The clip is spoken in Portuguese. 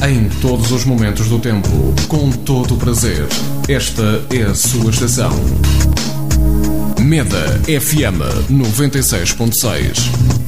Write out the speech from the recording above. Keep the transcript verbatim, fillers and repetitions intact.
Em todos os momentos do tempo, com todo o prazer. Esta é a sua estação. Meda F M noventa e seis ponto seis.